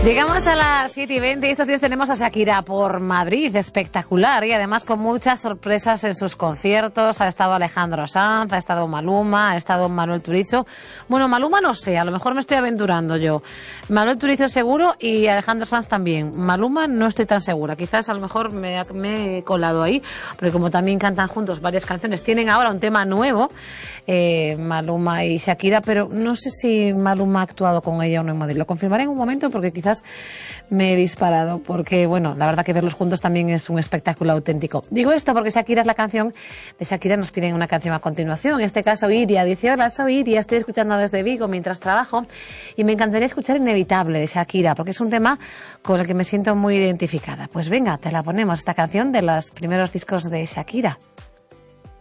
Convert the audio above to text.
Llegamos a las 7:20 y estos días tenemos a Shakira por Madrid, espectacular, y además con muchas sorpresas en sus conciertos. Ha estado Alejandro Sanz, ha estado Maluma, ha estado Manuel Turizo. Bueno, Maluma no sé, a lo mejor me estoy aventurando yo. Manuel Turizo seguro y Alejandro Sanz también. Maluma no estoy tan segura, quizás a lo mejor me he colado ahí, porque como también cantan juntos varias canciones, tienen ahora un tema nuevo, Maluma y Shakira, pero no sé si Maluma ha actuado con ella o no en Madrid. Lo confirmaré en un momento porque quizás me he disparado, porque bueno, la verdad que verlos juntos también es un espectáculo auténtico. Digo esto porque Shakira es la canción de Shakira, nos piden una canción a continuación, en este caso Iria dice: hola, soy Iria, estoy escuchando desde Vigo mientras trabajo y me encantaría escuchar Inevitable de Shakira, porque es un tema con el que me siento muy identificada. Pues venga, te la ponemos, esta canción de los primeros discos de Shakira.